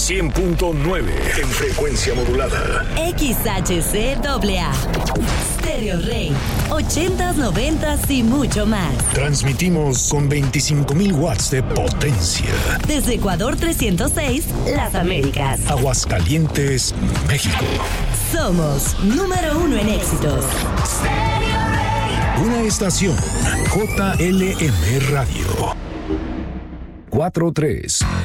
100.9 en frecuencia modulada. XHCAA. Stereo Rey. 80s, 90s y mucho más. Transmitimos con 25,000 watts de potencia. Desde Ecuador 306, Las Américas. Aguascalientes, México. Somos número 1 en éxitos. Una estación JLM Radio. 4-3.